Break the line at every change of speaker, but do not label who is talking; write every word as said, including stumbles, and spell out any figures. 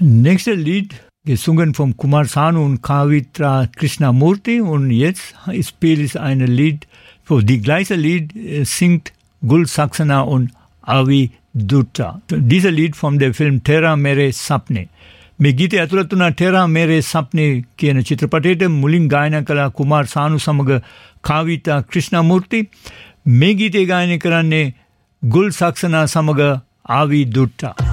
Nächster Lied, gesungen von Kumar Sanu und Kavitra Krishnamurti. Und jetzt spiele ich ein Lied, für die gleiche Lied singt Gul Saxena und Avi Dutta. Dieses Lied von dem Film Tera Mere Sapne. මේ ගීතය ඇතුළත් වුණා ටෙරා මේරේ සප්නේ කියන චිත්‍රපටයට මුලින් ගායනා කළ කුමාර් සානු සමග කාවිතා ක්‍රිෂ්ණමූර්ති. මේ ගීතය ගායනා කරන්නේ ගුල් සක්සනා සමග ආවි දුට්ටා.